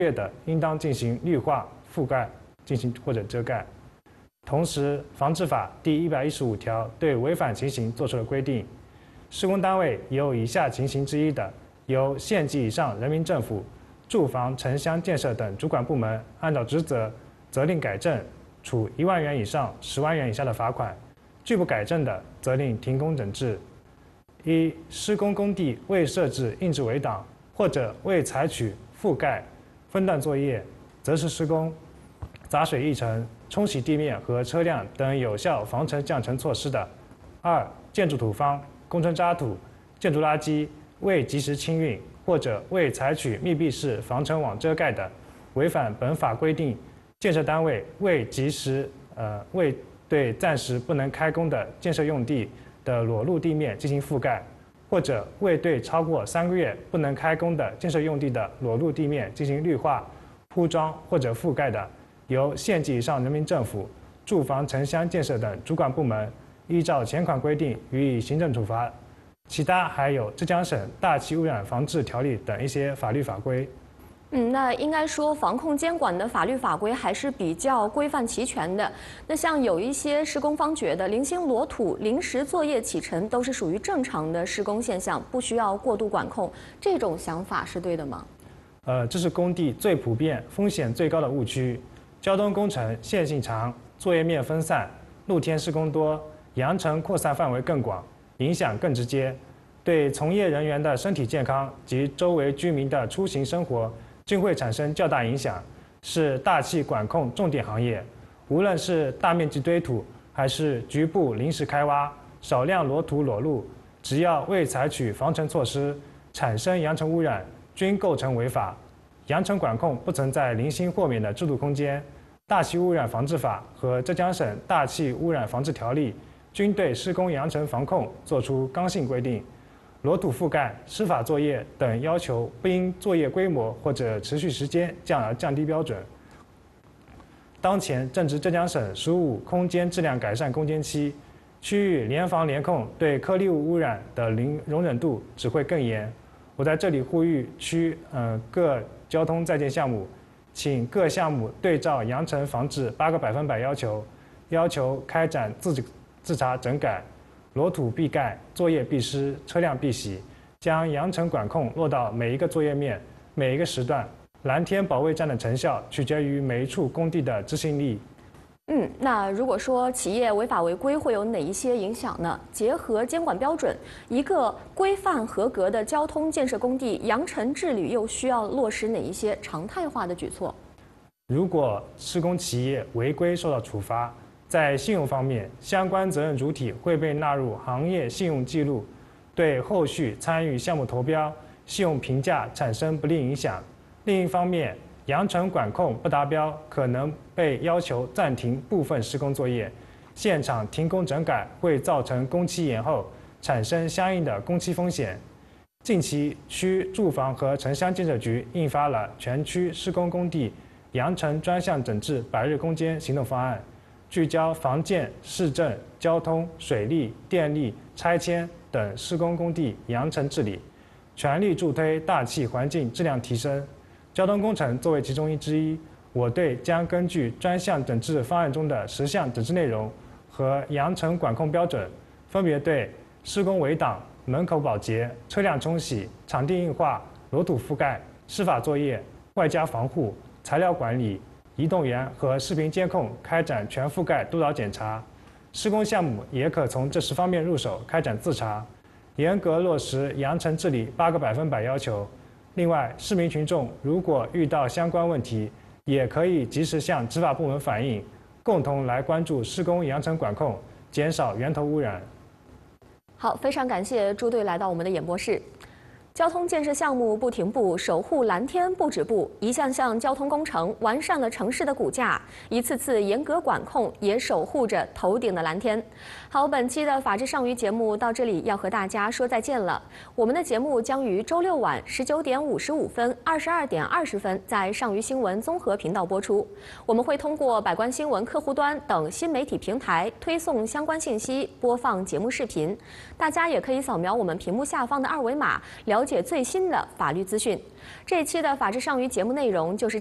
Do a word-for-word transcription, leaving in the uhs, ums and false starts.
越的，应当进行绿化覆盖，进行或者遮盖。同时，《防治法》第一百一十五条对违反情形作出了规定：施工单位有以下情形之一的，由县级以上人民政府、住房城乡建设等主管部门按照职责责令改正，处一万元以上十万元以下的罚款；拒不改正的，责令停工整治。一、施工工地未设置硬质围挡，或者未采取覆盖、分段作业，则是施工杂水溢成、冲洗地面和车辆等有效防尘降尘措施的；二、建筑土方、工程渣土、建筑垃圾未及时清运，或者未采取密闭式防尘网遮盖的，违反本法规定，建设单位未及时呃未对暂时不能开工的建设用地的裸露地面进行覆盖，或者未对超过三个月不能开工的建设用地的裸露地面进行绿化、铺装或者覆盖的，由县级以上人民政府、住房城乡建设等主管部门依照前款规定予以行政处罚。其他还有浙江省大气污染防治条例等一些法律法规。 嗯，那应该说防控监管的法律法规还是比较规范齐全的。那像有一些施工方觉得零星裸土、临时作业启程都是属于正常的施工现象，不需要过度管控，这种想法是对的吗？ 呃，这是工地最普遍、风险最高的误区。交通工程线性长，作业面分散，露天施工多，扬尘扩散范围更广，影响更直接，对从业人员的身体健康及周围居民的出行生活均会产生较大影响，是大气管控重点行业。无论是大面积堆土，还是局部临时开挖、少量裸土裸露，只要未采取防尘措施，产生扬尘污染，均构成违法。扬尘管控不存在零星豁免的制度空间。大气污染防治法和浙江省大气污染防治条例均对施工扬尘防控作出刚性规定。裸土覆盖、施法作业等要求不因作业规模或者持续时间降而降低标准。当前正值浙江省“十五”空间质量改善攻坚期，区域联防联控对颗粒物污染的零容忍度只会更严。我在这里呼吁区呃各交通在建项目，请各项目对照扬尘防治八个百分百要求，要求开展自自查整改。裸土必盖，作业必施，车辆必洗，将扬尘管控落到每一个作业面、每一个时段。蓝天保卫战的成效取决于每一处工地的执行力。 嗯，那如果说企业违法违规会有哪一些影响呢？结合监管标准，一个规范合格的交通建设工地扬尘治理又需要落实哪一些常态化的举措？ 如果施工企业违规受到处罚，在信用方面，相关责任主体会被纳入行业信用记录，对后续参与项目投标、信用评价产生不利影响。另一方面，扬尘管控不达标，可能被要求暂停部分施工作业，现场停工整改会造成工期延后，产生相应的工期风险。近期，区住房和城乡建设局印发了全区施工工地扬尘专项整治百日攻坚行动方案。聚焦房建、市政、交通、水利、电力、拆迁等施工工地扬尘治理，全力助推大气环境质量提升。交通工程作为其中一之一，我队将根据专项整治方案中的十项整治内容和扬尘管控标准，分别对施工围挡、门口保洁、车辆冲洗、场地硬化、裸土覆盖、施法作业、外加防护、材料管理、移动员和视频监控开展全覆盖督导检查，施工项目也可从这十方面入手开展自查，严格落实扬尘治理八个百分百要求。另外，市民群众如果遇到相关问题，也可以及时向执法部门反映，共同来关注施工扬尘管控，减少源头污染。 好，非常感谢朱队来到我们的演播室。交通建设项目不停步，守护蓝天不止步。一项项交通工程完善了城市的骨架，一次次严格管控也守护着头顶的蓝天。好，本期的《法治上虞》节目到这里要和大家说再见了。我们的节目将于周六晚十九点五十五分、二十二点二十分在上虞新闻综合频道播出。我们会通过百官新闻客户端等新媒体平台推送相关信息，播放节目视频。大家也可以扫描我们屏幕下方的二维码了。 了解最新的法律资讯。这一期的《法治上鱼》节目内容就是。